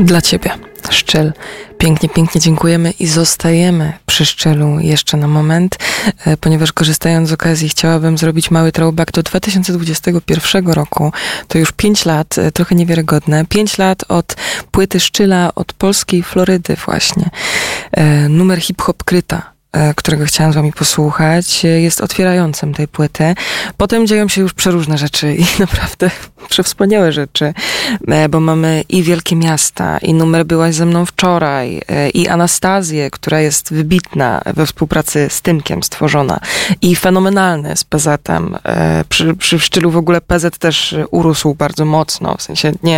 Dla Ciebie. Szczyl. Pięknie, pięknie dziękujemy i zostajemy przy Szczylu jeszcze na moment, ponieważ korzystając z okazji chciałabym zrobić mały throwback do 2021 roku. To już 5 lat, trochę niewiarygodne. 5 lat od płyty Szczyla, od polskiej Florydy właśnie. Numer Hip Hop Kryta, którego chciałam z wami posłuchać, jest otwierającym tej płyty. Potem dzieją się już przeróżne rzeczy i naprawdę przewspaniałe rzeczy, bo mamy i Wielkie Miasta, i numer Byłaś ze mną wczoraj, i Anastazję, która jest wybitna we współpracy z Tymkiem stworzona, i fenomenalny z PZ-em. Przy Szczylu w ogóle PZ też urósł bardzo mocno, w sensie nie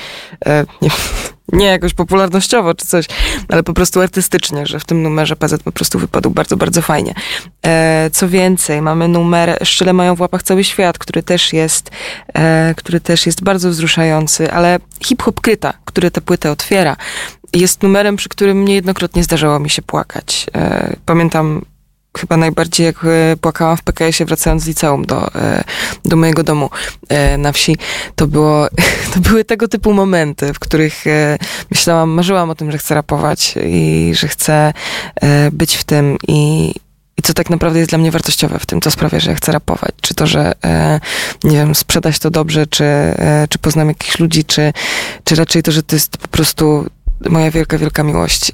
jakoś popularnościowo czy coś, ale po prostu artystycznie, że w tym numerze PZ po prostu wypadł bardzo, bardzo fajnie. Co więcej, mamy numer Szczyle mają w łapach cały świat, który też jest bardzo wzruszający, ale Hip-Hop Kryta, który tę płytę otwiera, jest numerem, przy którym niejednokrotnie zdarzało mi się płakać. Pamiętam chyba najbardziej, jak płakałam w PKS-ie wracając z liceum do mojego domu na wsi. To były tego typu momenty, w których marzyłam o tym, że chcę rapować i że chcę być w tym i co tak naprawdę jest dla mnie wartościowe w tym, co sprawia, że ja chcę rapować. Czy to, że nie wiem, sprzedać to dobrze, czy poznam jakichś ludzi, czy raczej to, że to jest po prostu moja wielka, wielka miłość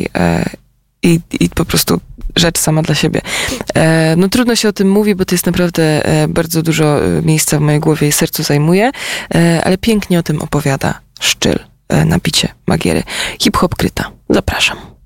i po prostu rzecz sama dla siebie. No trudno się o tym mówi, bo to jest naprawdę bardzo dużo miejsca w mojej głowie i sercu zajmuje, ale pięknie o tym opowiada Szczyl na bicie Magiery. Hip Hop Kryta. Zapraszam.